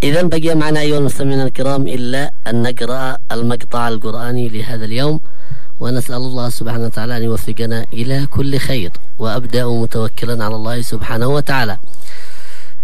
إذن بقي معنا أيها المستمعين الكرام إلا أن نقرأ المقطع القرآني لهذا اليوم، ونسأل الله سبحانه وتعالى أن يوفقنا إلى كل خير. وأبدأ متوكلا على الله سبحانه وتعالى.